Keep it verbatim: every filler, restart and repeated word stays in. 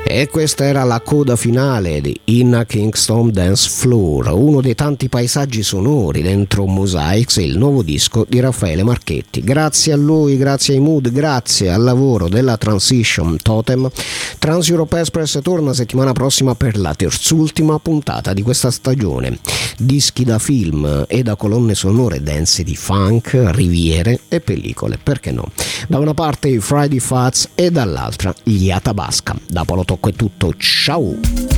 E questa era la coda finale di Inna Kingston Dance Floor, uno dei tanti paesaggi sonori dentro Mosaics, il nuovo disco di Raffaele Marchetti. Grazie a lui, grazie ai Mood, grazie al lavoro della Transition Totem. Trans Europe Express torna settimana prossima per la terzultima puntata di questa stagione. Dischi da film e da colonne sonore dense di funk, riviere e pellicole, perché no? Da una parte i Friday Fats e dall'altra gli Atabasca. Da Polo Tocco è tutto, ciao!